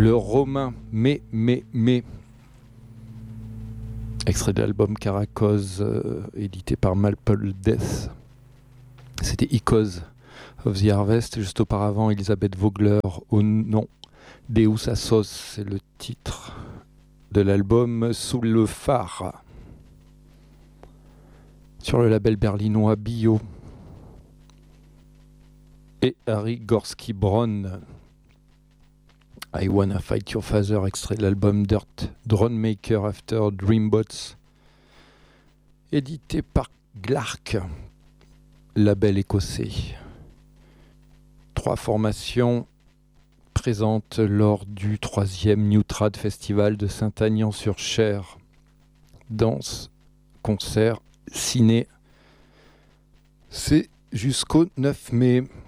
Le Romain, mais. Extrait de l'album Caracos, édité par Maple Death. C'était Icos of the Harvest. Juste auparavant, Elisabeth Vogler, au nom Deus Assos, c'est le titre de l'album Sous le phare. Sur le label berlinois Bio. Et Harry Gorski-Bron. I Wanna Fight Your Father, extrait de l'album Dirt Drone Maker After Dreambots, édité par Glark, label écossais. 3 formations présentes lors du 3e New Trad Festival de Saint-Aignan-sur-Cher. Danse, concert, ciné. C'est jusqu'au 9 mai.